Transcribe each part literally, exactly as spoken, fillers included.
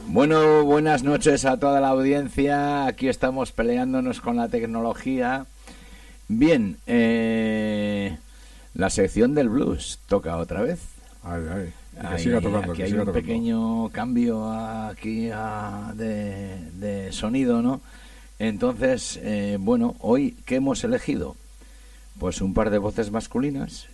Bueno, buenas noches a toda la audiencia. Aquí estamos peleándonos con la tecnología. Bien, eh, la sección del blues toca otra vez. Ay, ay, y que Hay- siga tocando, aquí que hay siga un tocando. pequeño cambio aquí a- de, de sonido, ¿no? Entonces, eh, bueno, hoy, ¿qué hemos elegido? Pues un par de voces masculinas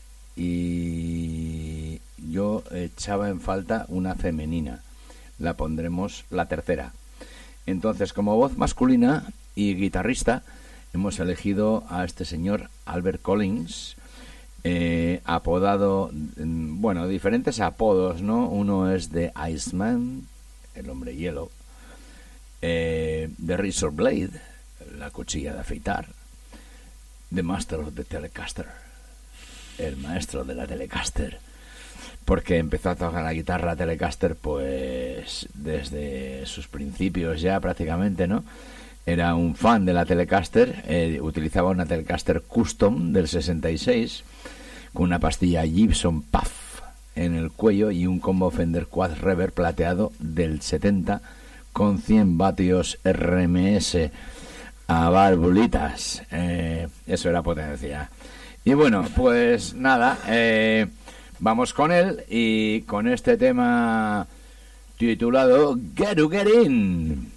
y yo echaba en falta una femenina. La pondremos la tercera. Entonces, como voz masculina y guitarrista, hemos elegido a este señor Albert Collins, eh, apodado, mm, bueno, diferentes apodos, ¿no? Uno es de Iceman, el hombre hielo, eh, The Razor Blade, la cuchilla de afeitar, The Master of the Telecaster, el maestro de la Telecaster, porque empezó a tocar la guitarra Telecaster pues desde sus principios ya prácticamente, ¿no? Era un fan de la Telecaster, eh, utilizaba una Telecaster Custom del sesenta y seis con una pastilla Gibson Puff en el cuello y un combo Fender Quad Reverb plateado del setenta con cien vatios R M S a valvulitas. Eh, eso era potencia. Y bueno, pues nada, eh, vamos con él y con este tema titulado Get to Get In.